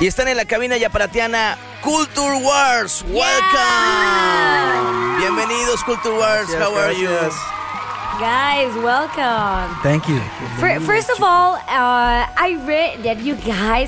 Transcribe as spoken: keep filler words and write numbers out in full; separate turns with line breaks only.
Y están en la cabina yaparatiana Culture Wars. Welcome.
Yeah.
Bienvenidos, Culture Wars.
Gracias,
How are
gracias.
you?
Guys, welcome.
Thank you.
For, first of all, uh, I read that you guys